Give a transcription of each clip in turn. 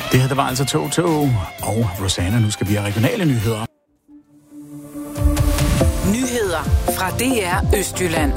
Det her, der var altså Tog og Rosanna. Nu skal vi have regionale nyheder. Nyheder fra DR Østjylland.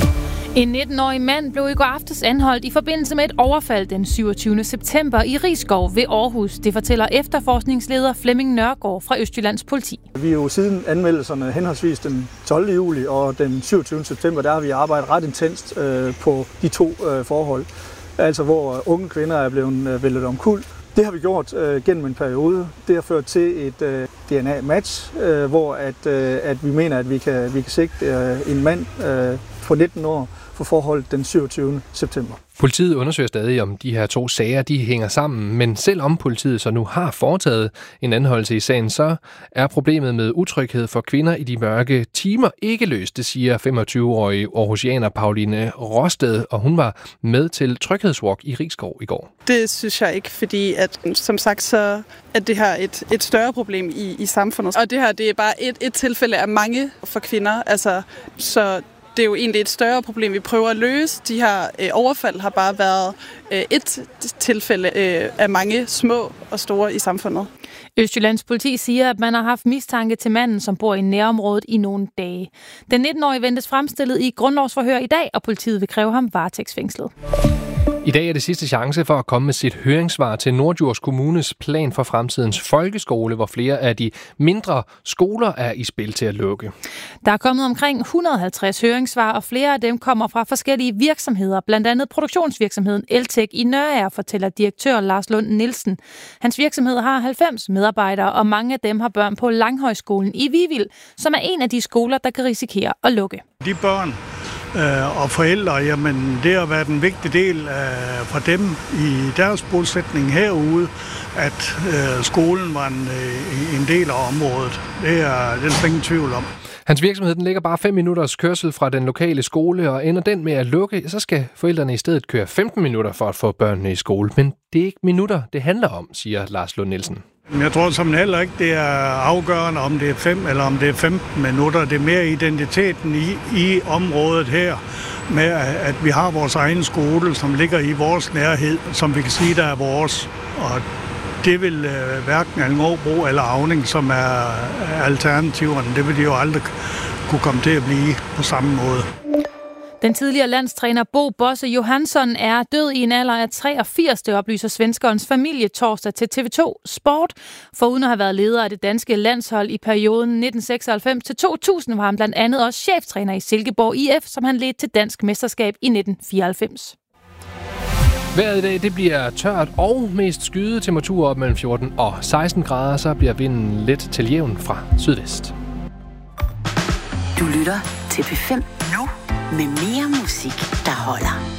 En 19-årig mand blev i går aftes anholdt i forbindelse med et overfald den 27. september i Risskov ved Aarhus. Det fortæller efterforskningsleder Flemming Nørgaard fra Østjyllands politi. Vi er jo siden anmeldelserne henholdsvis den 12. juli og den 27. september, der har vi arbejdet ret intenst på de to forhold. Altså hvor unge kvinder er blevet væltet omkuld. Det har vi gjort gennem en periode. Det har ført til et DNA-match, hvor at vi mener, at vi kan sigte en mand på 19 år for forhold den 27. september. Politiet undersøger stadig, om de her to sager de hænger sammen, men selvom politiet så nu har foretaget en anholdelse i sagen, så er problemet med utryghed for kvinder i de mørke timer ikke løst, det siger 25-årige aarhusianer Pauline Rosted, og hun var med til tryghedswalk i Risskov i går. Det synes jeg ikke, fordi at, som sagt, så er det her et større problem i samfundet. Og det her, det er bare et tilfælde af mange for kvinder, altså så det er jo egentlig et større problem, vi prøver at løse. De her overfald har bare været et tilfælde af mange små og store i samfundet. Østjyllands politi siger, at man har haft mistanke til manden, som bor i nærområdet i nogle dage. Den 19-årige ventes fremstillet i grundlovsforhør i dag, og politiet vil kræve ham varetægtsfængslet. I dag er det sidste chance for at komme med sit høringssvar til Norddjurs Kommunes plan for fremtidens folkeskole, hvor flere af de mindre skoler er i spil til at lukke. Der er kommet omkring 150 høringssvar, og flere af dem kommer fra forskellige virksomheder, blandt andet produktionsvirksomheden Eltek i Nørager, fortæller direktør Lars Lund Nielsen. Hans virksomhed har 90 medarbejdere, og mange af dem har børn på Langhøjskolen i Vivild, som er en af de skoler, der kan risikere at lukke. De børn og forældre, jamen det har været en vigtig del for dem i deres bosætning herude, at skolen var en del af området. Det er slet ingen tvivl om. Hans virksomhed den ligger bare 5 minutters kørsel fra den lokale skole, og ender den med at lukke, så skal forældrene i stedet køre 15 minutter for at få børnene i skole. Men det er ikke minutter, det handler om, siger Lars Lund Nielsen. Jeg tror som heller ikke, det er afgørende, om det er 5 eller om det er 15 minutter. Det er mere identiteten i området her, med at vi har vores egen skole, som ligger i vores nærhed, som vi kan sige, der er vores. Og det vil hverken Allingåbro eller Auning, som er alternativerne, det vil de jo aldrig kunne komme til at blive på samme måde. Den tidligere landstræner Bo Bosse Johansson er død i en alder af 83, det oplyser svenskerens familie torsdag til TV2 Sport. Foruden at have været leder af det danske landshold i perioden 1996 til 2000, var han blandt andet også cheftræner i Silkeborg IF, som han ledte til dansk mesterskab i 1994. Vejret i dag, det bliver tørt og mest skyet, temperaturer op mellem 14 og 16 grader, så bliver vinden let til jævn fra sydvest. Du lytter til P5 nu med mere musik, der holder.